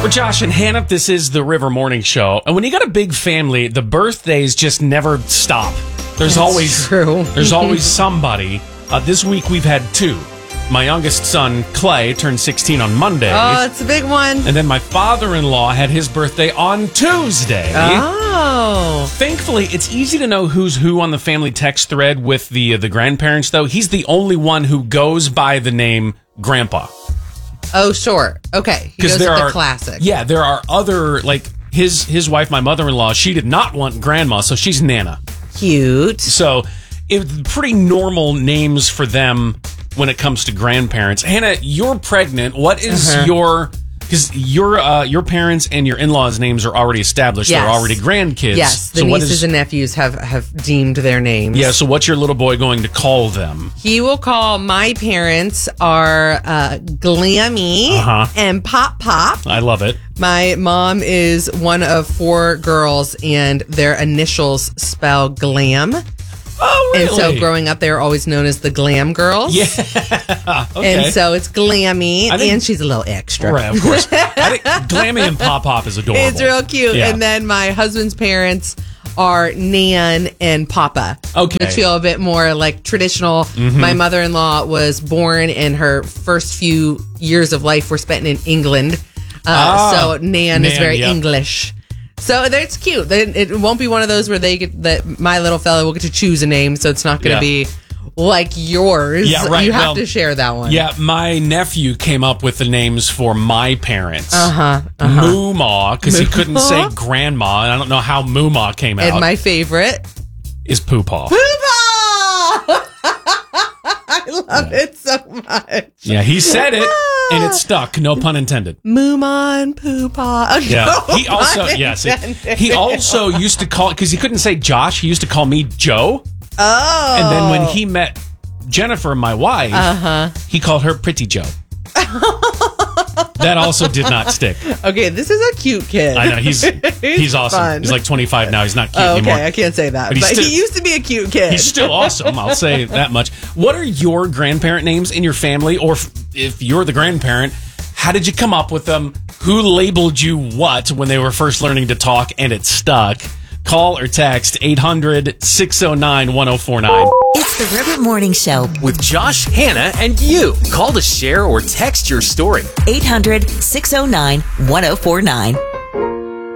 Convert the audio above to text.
We're Josh and Hannah. This is the River Morning Show. And when you got a big family, the birthdays just never stop. There's always somebody. This week we've had two. My youngest son, Clay, turned 16 on Monday. Oh, it's a big one. And then my father-in-law had his birthday on Tuesday. Oh. Thankfully, it's easy to know who's who on the family text thread with the grandparents, though. He's the only one who goes by the name Grandpa. Oh, sure. Okay. He goes with the classic. Yeah, there are other, like, his wife, my mother-in-law, she did not want Grandma, so she's Nana. Cute. So, it's pretty normal names for them when it comes to grandparents. Hannah, you're pregnant. What is your... Because your parents and your in-laws' names are already established. Yes. They're already grandkids. Yes, the nieces and nephews have deemed their names. Yeah, so what's your little boy going to call them? He will call my parents are Glammy and Pop Pop. I love it. My mom is one of 4 girls, and their initials spell glam. Oh, really? And so growing up, they were always known as the Glam Girls. Yeah. Okay. And so it's Glammy, and she's a little extra. Right, of course. I think Glammy and Pop Pop is adorable. It's real cute. Yeah. And then my husband's parents are Nan and Papa. Okay. Which feel a bit more like traditional. Mm-hmm. My mother-in-law was born, and her first few years of life were spent in England. So Nan is very English. So that's cute. It won't be one of those where my little fella will get to choose a name, so it's not going to be like yours. Yeah, right. You have to share that one. Yeah, my nephew came up with the names for my parents. Moo-Maw, because he couldn't say grandma, and I don't know how Moo-Maw came out. And my favorite is Poo-Paw. Poo-Paw! I love it so much. Yeah, he said it. And it stuck, no pun intended. Moo-Maw and Poo-Paw. Oh, yeah. No he also used to call, because he couldn't say Josh, he used to call me Joe. Oh. And then when he met Jennifer, my wife, he called her Pretty Joe. That also did not stick. Okay, this is a cute kid. I know, he's awesome. Fun. He's like 25 now. He's not cute anymore. Okay, I can't say that. But he used to be a cute kid. He's still awesome, I'll say that much. What are your grandparent names in your family? Or if you're the grandparent, how did you come up with them? Who labeled you what when they were first learning to talk and it stuck? Call or text 800-609-1049. It's the River Morning Show with Josh, Hannah, and you. Call to share or text your story. 800-609-1049.